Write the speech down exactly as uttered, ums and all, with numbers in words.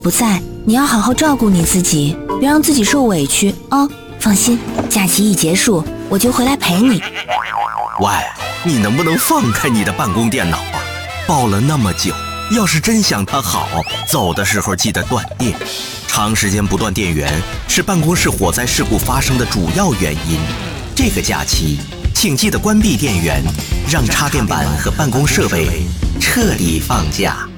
不在，你要好好照顾你自己，别让自己受委屈啊！放心，假期一结束，我就回来陪你。 喂，你能不能放开你的办公电脑啊？抱了那么久，要是真想它好，走的时候记得断电。长时间不断电源是办公室火灾事故发生的主要原因。这个假期，请记得关闭电源，让插电板和办公设备彻底放假。